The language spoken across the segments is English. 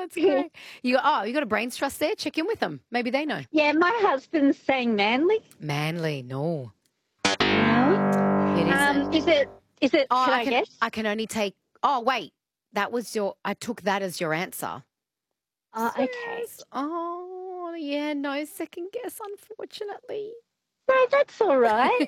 That's great. You got a brains trust there? Check in with them. Maybe they know. Yeah, my husband's saying Manly. Manly, no. No. It isn't. Is it, Oh, can I guess? I can only take. Oh, wait. I took that as your answer. Oh, okay. Yes. Oh, yeah. No second guess, unfortunately. No, that's all right.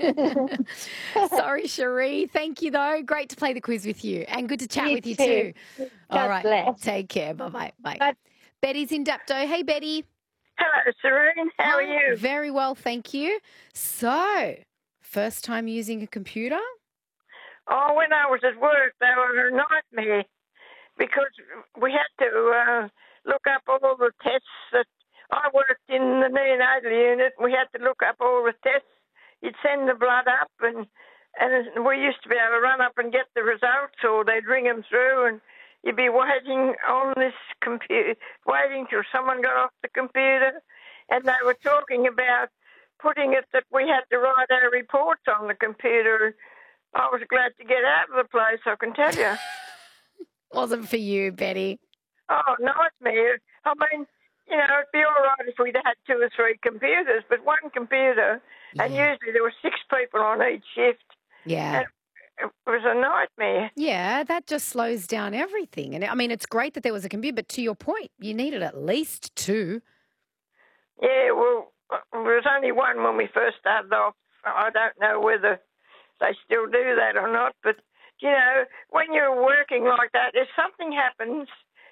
Sorry, Cherie. Thank you, though. Great to play the quiz with you and good to chat You with you, too. too. All God right. bless. Take care. Bye-bye. Bye. Bye. Betty's in Dapto. Hey, Betty. Hello, Serene. How are you? Very well, thank you. So, first time using a computer? Oh, when I was at work, they were a nightmare because we had to look up all the tests that I worked in the neonatal unit. We had to look up all the tests. You'd send the blood up, and we used to be able to run up and get the results, or they'd ring them through, and you'd be waiting on this computer, waiting till someone got off the computer, and they were talking about putting it that we had to write our reports on the computer. I was glad to get out of the place, I can tell you. Wasn't for you, Betty. Oh, nightmare. I mean, it'd be all right if we'd had 2 or 3 computers, but one computer, and usually there were 6 people on each shift. Yeah. And it was a nightmare. Yeah, that just slows down everything. And I mean, it's great that there was a computer, but to your point, you needed at least 2. Yeah, well, there was only one when we first started off. I don't know whether they still do that or not, but, when you're working like that, if something happens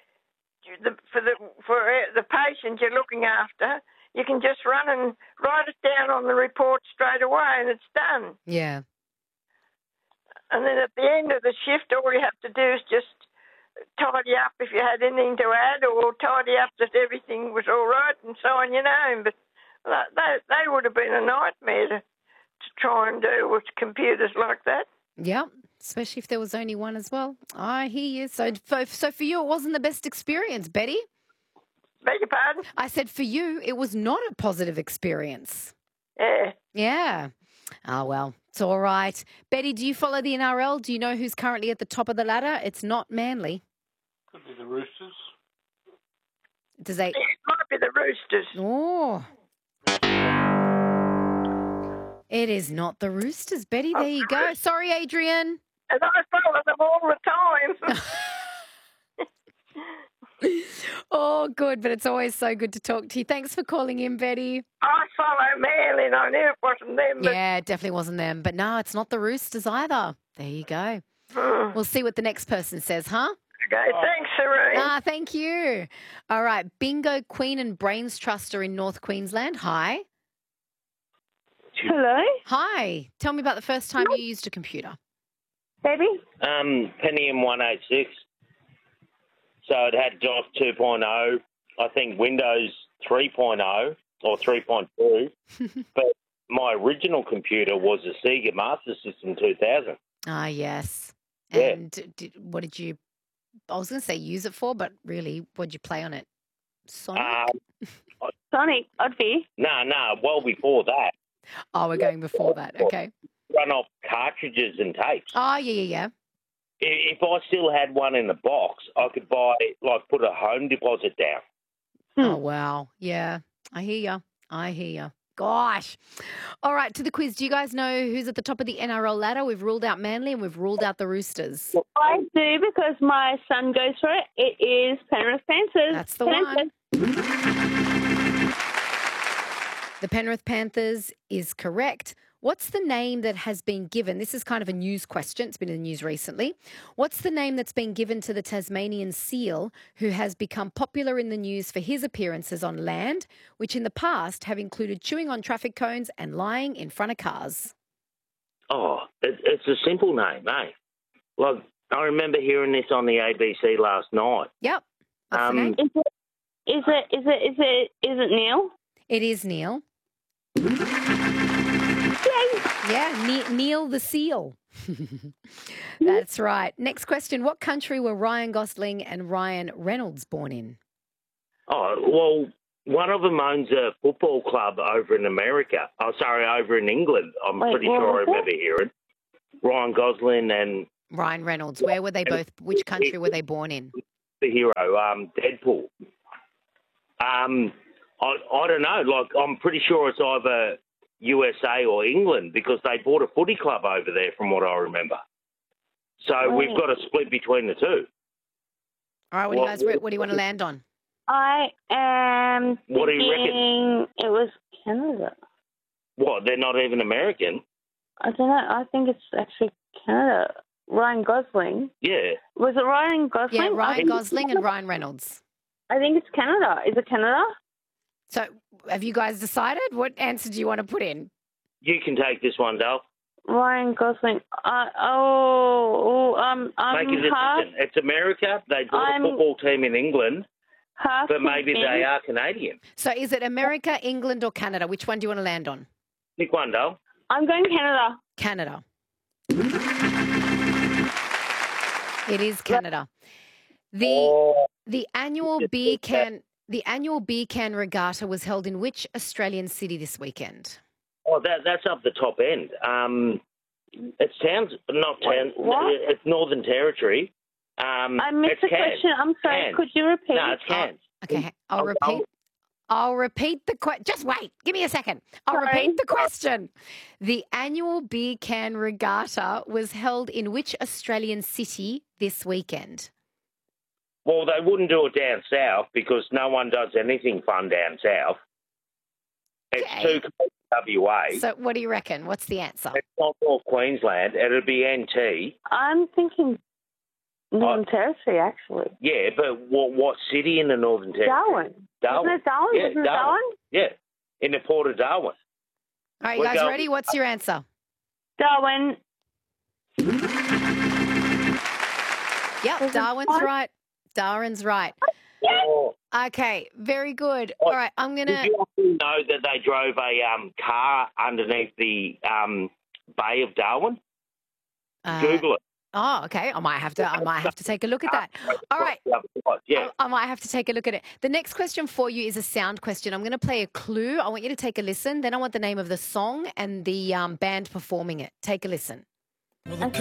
for the patient you're looking after, you can just run and write it down on the report straight away and it's done. Yeah. And then at the end of the shift, all you have to do is just tidy up if you had anything to add, or tidy up that everything was all right and sign your name. But they would have been a nightmare to try and do with computers like that. Yep, especially if there was only one as well. I hear you. So for you, it wasn't the best experience, Betty? Beg your pardon? I said for you, it was not a positive experience. Yeah. Yeah. Oh, well, it's all right. Betty, do you follow the NRL? Do you know who's currently at the top of the ladder? It's not Manly. Could be the Roosters. It might be the Roosters. Oh. It is not the Roosters, Betty. There you go. Sorry, Adrian. And I follow them all the time. Oh, good, but it's always so good to talk to you. Thanks for calling in, Betty. I follow Manly, and I knew it wasn't them. But... Yeah, it definitely wasn't them. But no, it's not the Roosters either. There you go. We'll see what the next person says, huh? Okay, thanks, Serene. Thank you. All right, Bingo Queen and Brains Trust are in North Queensland. Hi. Hello. Hi. Tell me about the first time you used a computer. Baby? Pentium 186. So it had DOS 2.0, I think Windows 3.0 or 3.2. But my original computer was a Sega Master System 2000. Ah, yes. Yeah. And what did you, I was going to say use it for, but really, what did you play on it? Sonic? Sonic, Oddfee. No, well before that. Oh, we're going before that. Okay. Run off cartridges and tapes. Oh, yeah. If I still had one in the box, I could put a home deposit down. Oh, wow. Yeah. I hear you. Gosh. All right, to the quiz. Do you guys know who's at the top of the NRL ladder? We've ruled out Manly and we've ruled out the Roosters. I do because my son goes for it. It is Penrith Panthers. That's the one. The Penrith Panthers is correct. What's the name that has been given? This is kind of a news question. It's been in the news recently. What's the name that's been given to the Tasmanian seal who has become popular in the news for his appearances on land, which in the past have included chewing on traffic cones and lying in front of cars? Oh, it's a simple name, eh? Like, I remember hearing this on the ABC last night. Yep. What's the name? Is it Neil? It is Neil. Yeah, Neil the Seal. That's right. Next question. What country were Ryan Gosling and Ryan Reynolds born in? Oh, well, one of them owns a football club over in America. Over in England. I'm pretty sure I remember hearing. Ryan Gosling and... Ryan Reynolds. Where were they both? Which country were they born in? superhero, Deadpool. I don't know. Like, I'm pretty sure it's either USA or England because they bought a footy club over there, from what I remember. So we've got a split between the two. All right, what do you want to land on? I am What do you reckon? thinking it was Canada. What? They're not even American? I don't know. I think it's actually Canada. Ryan Gosling. Yeah. Was it Ryan Gosling? Yeah, Ryan Gosling and Ryan Reynolds. I think it's Canada. Is it Canada? So have you guys decided? What answer do you want to put in? You can take this one, Dale. Ryan Gosling. I'm Make a half, decision. It's America. They bought a football team in England, half but maybe convinced. they are Canadian. So is it America, England or Canada? Which one do you want to land on? Pick one, Dale. I'm going Canada. Canada. It is Canada. The annual beer can regatta was held in which Australian city this weekend? Oh, that's up the top end. It's it's Northern Territory. I missed it's the Cairns. question. I'm sorry. Cairns. Could you repeat? No, it's Cairns. Okay, I'll repeat the question. Just wait. Give me a second. I'll repeat the question. The annual beer can regatta was held in which Australian city this weekend? Well, they wouldn't do it down south because no one does anything fun down south. It's too close to WA. So what do you reckon? What's the answer? It's not North Queensland. It'll be NT. I'm thinking Northern Territory, actually. Yeah, but what city in the Northern Territory? Darwin. Isn't it Darwin? Yeah, Isn't it Darwin? Yeah, in the port of Darwin. All right, you guys ready? What's your answer? Darwin. Yep, Darwin's right. Darwin's right. Oh, Okay, very good. All right, I'm going did to... you also know that they drove a car underneath the Bay of Darwin? Google it. Oh, okay. I might have to take a look at that. All right. Yeah. I might have to take a look at it. The next question for you is a sound question. I'm going to play a clue. I want you to take a listen. Then I want the name of the song and the band performing it. Take a listen.